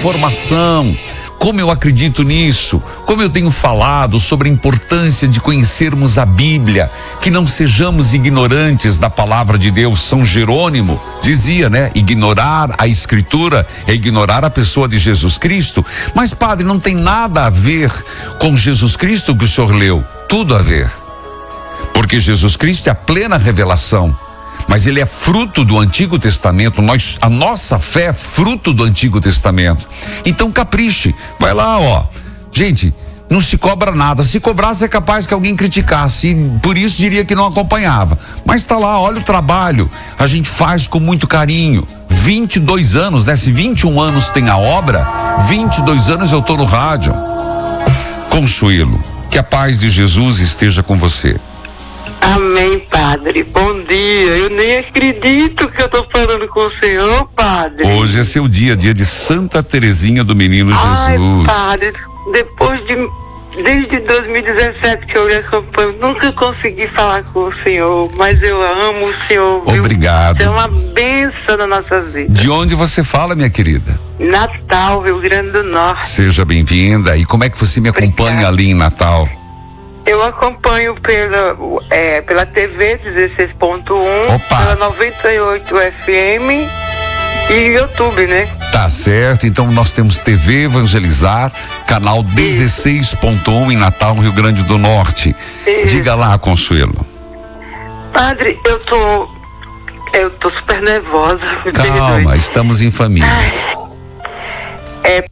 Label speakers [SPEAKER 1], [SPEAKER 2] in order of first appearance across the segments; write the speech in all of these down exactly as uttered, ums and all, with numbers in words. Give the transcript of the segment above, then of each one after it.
[SPEAKER 1] informação. Como eu acredito nisso, como eu tenho falado sobre a importância de conhecermos a Bíblia, que não sejamos ignorantes da palavra de Deus. São Jerônimo dizia, né? Ignorar a Escritura é ignorar a pessoa de Jesus Cristo. Mas, padre, não tem nada a ver com Jesus Cristo que o senhor leu. Tudo a ver. Porque Jesus Cristo é a plena revelação. Mas ele é fruto do Antigo Testamento. Nós, a nossa fé é fruto do Antigo Testamento. Então capriche, vai lá, ó. Gente, não se cobra nada. Se cobrasse é capaz que alguém criticasse, e por isso diria que não acompanhava. Mas tá lá, olha o trabalho. A gente faz com muito carinho. vinte e dois anos, né? Se vinte e um anos tem a obra, vinte e dois anos eu tô no rádio. Consuelo, que a paz de Jesus esteja com você.
[SPEAKER 2] Amém, padre. Bom dia. Eu nem acredito que eu tô falando com o senhor, padre.
[SPEAKER 1] Hoje é seu dia, dia de Santa Terezinha do Menino
[SPEAKER 2] Ai,
[SPEAKER 1] Jesus.
[SPEAKER 2] padre, depois de... Desde dois mil e dezessete que eu lhe acompanho, nunca consegui falar com o senhor, mas eu amo o senhor, viu?
[SPEAKER 1] Obrigado.
[SPEAKER 2] Você é uma bênção na nossa vida.
[SPEAKER 1] De onde você fala, minha querida?
[SPEAKER 2] Natal, Rio Grande do Norte.
[SPEAKER 1] Seja bem-vinda. E como é que você me acompanha
[SPEAKER 2] Obrigada.
[SPEAKER 1] ali em Natal?
[SPEAKER 2] Eu acompanho pela, é, pela T V dezesseis ponto um,
[SPEAKER 1] Opa.
[SPEAKER 2] pela noventa e oito F M e YouTube, né?
[SPEAKER 1] Tá certo, então nós temos T V Evangelizar, canal dezesseis ponto um em Natal, no Rio Grande do Norte.
[SPEAKER 2] Isso.
[SPEAKER 1] Diga lá, Consuelo.
[SPEAKER 2] Padre, eu tô eu tô super nervosa. me
[SPEAKER 1] Calma,
[SPEAKER 2] perdoe.
[SPEAKER 1] estamos em família.
[SPEAKER 2] Ai, é,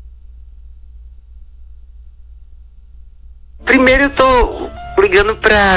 [SPEAKER 2] primeiro eu tô ligando pra